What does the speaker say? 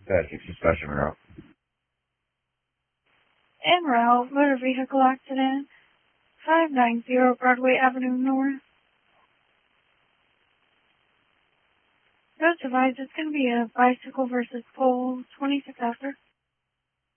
Patrick suspension route. En route, motor vehicle accident, 590 Broadway Avenue North. Those advised it's going to be a bicycle versus pole, 26 after.